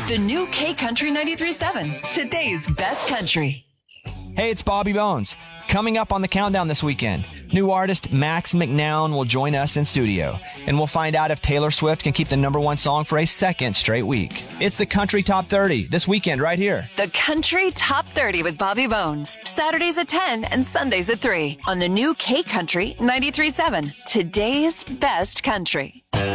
The new K Country 93.7, today's best country. Hey, it's Bobby Bones. Coming up on the countdown this weekend, new artist Max McNown will join us in studio, and we'll find out if Taylor Swift can keep the #1 song for a second straight week. It's the Country Top 30 this weekend right here. The Country Top 30 with Bobby Bones. Saturdays at 10 and Sundays at 3 on the new K Country 93.7, today's best country.